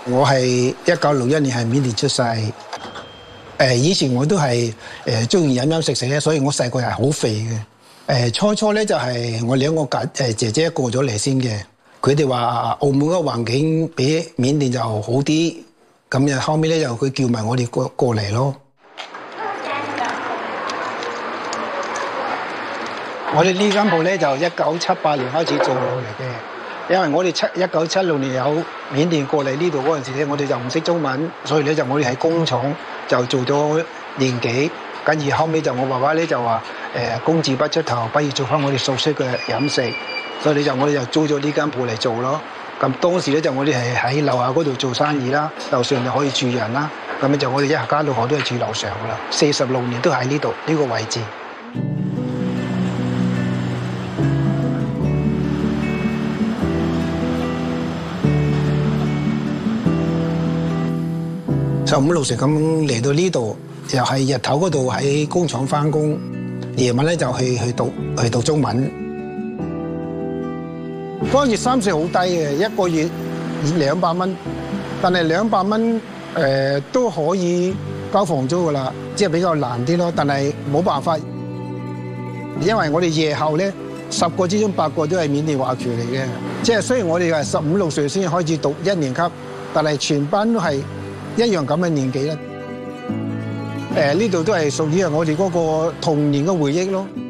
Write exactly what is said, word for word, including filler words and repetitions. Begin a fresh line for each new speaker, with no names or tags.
我係一九六一年喺緬甸出世。誒，以前我都係誒中意飲飲食食咧，所以我細個係好肥嘅。誒，初初咧就係我兩個姐誒姐姐過咗嚟先嘅，佢哋話澳門嘅環境比緬甸就好啲，咁又後尾咧就佢叫埋我哋過過嚟咯。我哋呢間鋪咧就一九七八年開始做落嚟嘅，因為我哋七一九七六年有緬甸過嚟呢度嗰陣時咧，我哋就唔識中文，所以咧就我哋喺工廠就做咗年幾，跟住後尾就我爸爸咧就話誒工字不出頭，不如做翻我哋熟悉嘅飲食，所以咧就我哋就租咗呢間鋪嚟做咯。咁當時咧就我哋係喺樓下嗰度做生意啦，樓上就可以住人啦，咁咧就我哋一家六口都係住樓上噶啦，四十六年都喺呢度呢個位置。就五六成咁嚟到呢度，又係日頭嗰度喺工廠翻工，夜晚咧就去去讀去讀中文。嗰陣時三歲好低嘅，一個月兩百蚊，但係兩百蚊誒都可以交房租噶啦，即係比較難啲咯。但係冇辦法，因為我哋夜後咧十個之中八個都係緬甸華僑嚟嘅，即係雖然我哋係十五六歲先開始讀一年級，但係全班都係一樣咁嘅年紀啦，誒呢度都係屬於係我哋嗰個童年嘅回憶咯。